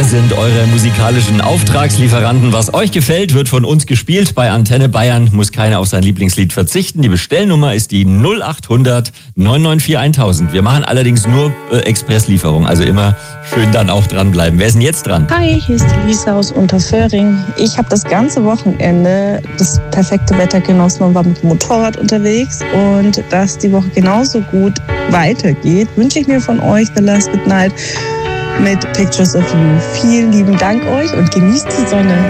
Wir sind eure musikalischen Auftragslieferanten. Was euch gefällt, wird von uns gespielt. Bei Antenne Bayern muss keiner auf sein Lieblingslied verzichten. Die Bestellnummer ist die 0800 994 1000. Wir machen allerdings nur Expresslieferung, also immer schön dann auch dranbleiben. Wer ist denn jetzt dran? Hi, hier ist die Lisa aus Unterföhring. Ich habe das ganze Wochenende das perfekte Wetter genossen und war mit dem Motorrad unterwegs. Und dass die Woche genauso gut weitergeht, wünsche ich mir von euch The Last Good Night mit Pictures of You. Vielen lieben Dank euch und genießt die Sonne.